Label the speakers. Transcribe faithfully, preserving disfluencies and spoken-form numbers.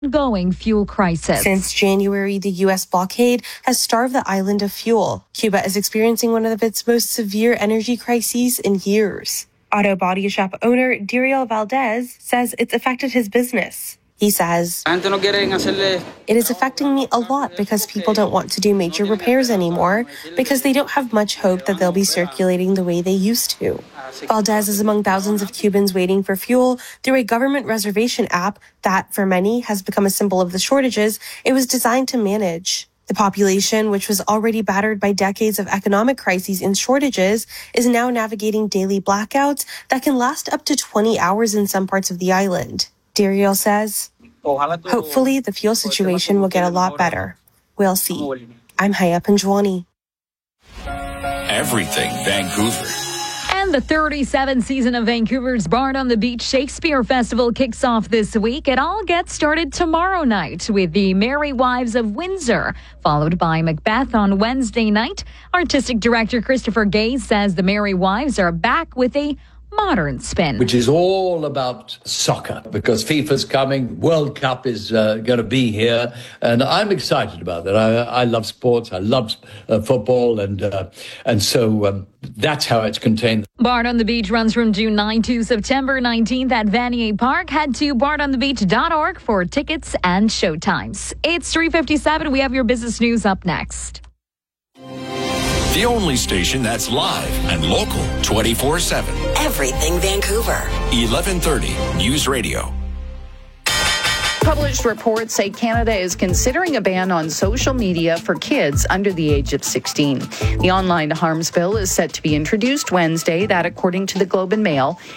Speaker 1: Going fuel crisis.
Speaker 2: Since January, the U S blockade has starved the island of fuel. Cuba is experiencing one of its most severe energy crises in years. Auto body shop owner Diriel Valdez says it's affected his business. He says, "It is affecting me a lot because people don't want to do major repairs anymore because they don't have much hope that they'll be circulating the way they used to." Valdez is among thousands of Cubans waiting for fuel through a government reservation app that, for many, has become a symbol of the shortages it was designed to manage. The population, which was already battered by decades of economic crises and shortages, is now navigating daily blackouts that can last up to twenty hours in some parts of the island. Diriel says, "Hopefully the fuel situation will get a lot better. We'll see." I'm Haya Panjwani.
Speaker 3: Everything Vancouver.
Speaker 1: And the thirty-seventh season of Vancouver's Bard on the Beach Shakespeare Festival kicks off this week. It all gets started tomorrow night with the Merry Wives of Windsor, followed by Macbeth on Wednesday night. Artistic director Christopher Gay says the Merry Wives are back with a modern spin,
Speaker 4: which is all about soccer, because FIFA's coming, World Cup is uh, going to be here, and I'm excited about that. I, I love sports, I love uh, football, and uh, and so um, that's how it's contained.
Speaker 1: Bard on the Beach runs from June ninth to September nineteenth at Vanier Park. Head to bard on the beach dot org for tickets and showtimes. It's three fifty-seven. We have your business news up next.
Speaker 3: The only station that's live and local twenty-four seven.
Speaker 5: Everything Vancouver.
Speaker 3: eleven thirty News Radio.
Speaker 6: Published reports say Canada is considering a ban on social media for kids under the age of sixteen. The online harms bill is set to be introduced Wednesday. That, according to the Globe and Mail,